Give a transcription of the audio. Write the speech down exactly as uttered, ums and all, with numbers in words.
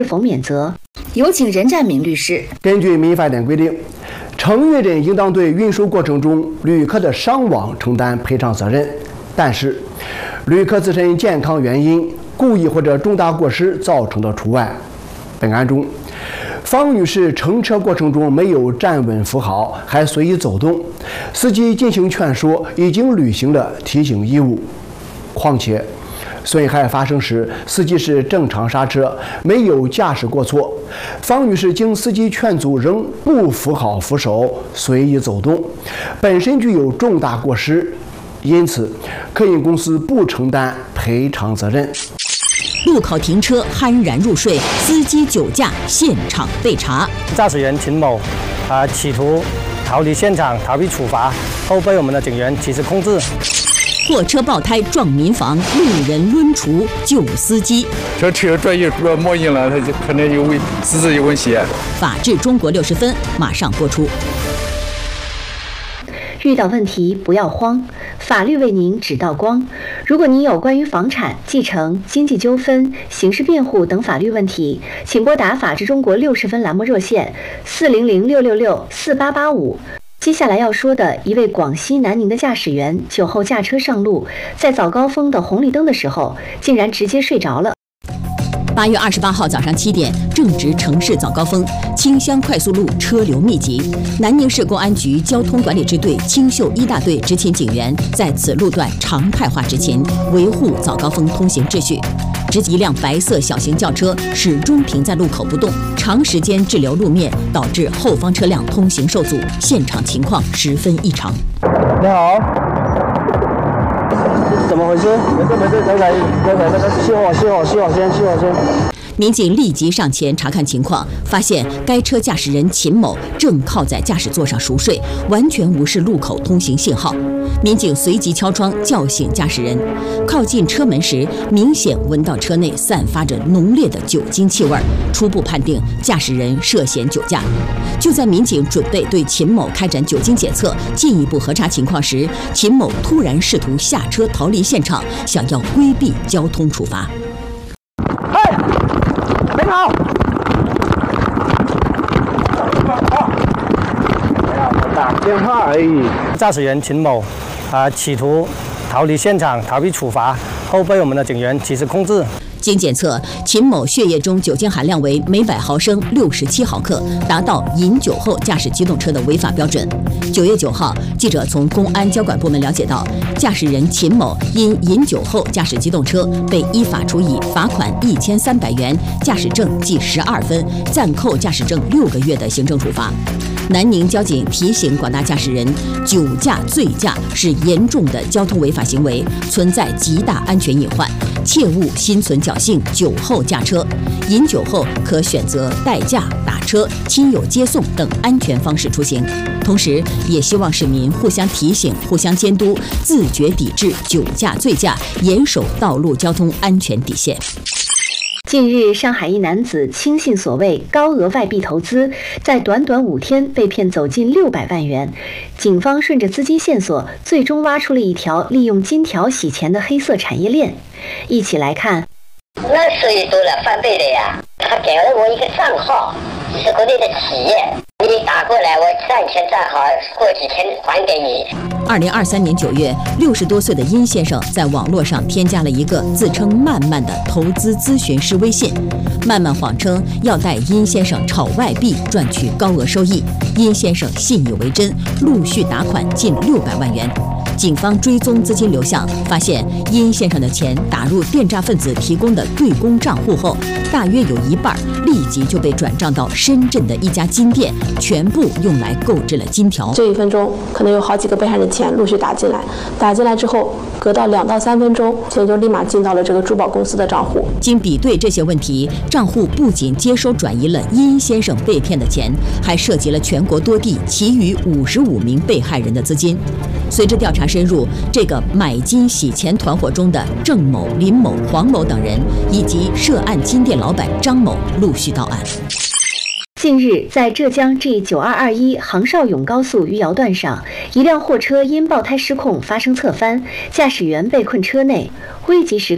是否免责？有请任占明律师。 根据民法典规定，承运人应当对运输过程中旅客的伤亡承担赔偿责任，但是旅客自身健康原因故意或者重大过失造成的除外。本案中，方女士乘车过程中没有站稳扶好，还随意走动，司机进行劝说，已经履行了提醒义务。况且，损害发生时，司机是正常刹车，没有驾驶过错。方女士经司机劝阻仍不扶好扶手，随意走动，本身具有重大过失，因此客运公司不承担赔偿责任。 路口停车酣然入睡，司机酒驾现场被查。 驾驶员秦某，啊、呃，企图逃离现场，逃避处罚，后被我们的警员及时控制。 货车爆胎撞民房，路人抡锄救司机。 这车专业如果冒赢了，他就可能有危，资质有问题。 法治中国六十分马上播出。 遇到问题不要慌，法律为您指道光。如果您有关于房产、继承、经济纠纷、刑事辩护等法律问题，请拨打法治中国六十分栏目热线四零零六六六四八八五。接下来要说的一位广西南宁的驾驶员酒后驾车上路，在早高峰的红绿灯的时候，竟然直接睡着了。 八月二十八号早上七点，正值城市早高峰，清乡快速路车流密集。南宁市公安局交通管理支队青秀一大队执勤警员在此路段常态化执勤，维护早高峰通行秩序。只一辆白色小型轿车始终停在路口不动，长时间滞留路面，导致后方车辆通行受阻，现场情况十分异常。 你好。怎么回事？没事没事，刚才刚才那个熄火熄火熄火先熄火先。 民警立即上前查看情况，发现该车驾驶人秦某正靠在驾驶座上熟睡，完全无视路口通行信号。民警随即敲窗叫醒驾驶人，靠近车门时，明显闻到车内散发着浓烈的酒精气味，初步判定驾驶人涉嫌酒驾。就在民警准备对秦某开展酒精检测，进一步核查情况时，秦某突然试图下车逃离现场，想要规避交通处罚。 嗨，别跑！打电话而已。驾驶员秦某，啊、呃，企图逃离现场，逃避处罚，后被我们的警员及时控制。 经检测，秦某血液中酒精含量为每百毫升六十七毫克，达到饮酒后驾驶机动车的违法标准。九月九号，记者从公安交管部门了解到，驾驶人秦某因饮酒后驾驶机动车，被依法处以罚款一千三百元、驾驶证记十二分、暂扣驾驶证六个月的行政处罚。南宁交警提醒广大驾驶人，酒驾、醉驾是严重的交通违法行为，存在极大安全隐患，切勿心存侥幸酒后驾车。饮酒后可选择代驾、打车、亲友接送等安全方式出行。同时，也希望市民互相提醒、互相监督，自觉抵制酒驾、醉驾，严守道路交通安全底线。 近日，上海一男子轻信所谓高额外币投资，在短短五天被骗走近六百万元。警方顺着资金线索，最终挖出了一条利用金条洗钱的黑色产业链。一起来看。 那收益多了，翻倍了呀！他给了我一个账号，是国内的企业，你打过来，我账钱账好，过几天还给你。 二零二三年九月，六十多岁的殷先生在网络上添加了一个自称曼曼的投资咨询师微信，曼曼谎称要带殷先生炒外币赚取高额收益，殷先生信以为真，陆续打款近六百万元。警方追踪资金流向，发现殷先生的钱打入电诈分子提供的对公账户后，大约有一半立即就被转账到深圳的一家金店，全部用来购置了金条。 这一分钟可能有好几个被害人钱陆续打进来，打进来之后，隔到两到三分钟，钱就立马进到了这个珠宝公司的账户。 经比对这些问题，账户不仅接收转移了殷先生被骗的钱，还涉及了全国多地其余五十五名被害人的资金。随着调查深入，这个买金洗钱团伙中的郑某、林某、黄某等人，以及涉案金店老板张某陆续到案。 近日，在浙江 G 九二二一杭绍甬高速余姚段上，一辆货车因爆胎失控发生侧翻，驾驶员被困车内，危急时